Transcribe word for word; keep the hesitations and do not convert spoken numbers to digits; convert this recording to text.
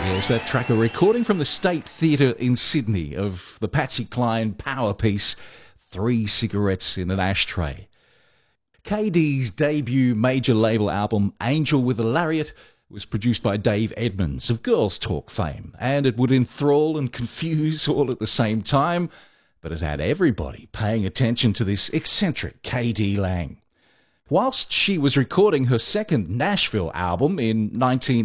Yes, that track, a recording from the State Theatre in Sydney of the Patsy Cline power piece, Three Cigarettes in an Ashtray. K D's debut major label album, Angel with a Lariat, was produced by Dave Edmunds of Girls Talk fame, and it would enthrall and confuse all at the same time, but it had everybody paying attention to this eccentric K D Lang. Whilst she was recording her second Nashville album in nineteen